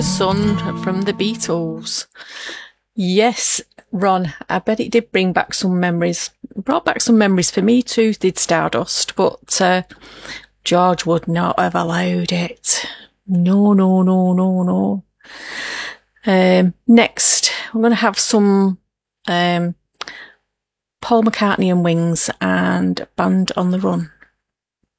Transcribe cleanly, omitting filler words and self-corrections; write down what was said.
Sun from the Beatles. Yes, Ron, I bet it did bring back some memories. It brought back some memories for me too, did Stardust, but George would not have allowed it. No, no, no, no, no. Next, we're going to have some Paul McCartney and Wings and Band on the Run.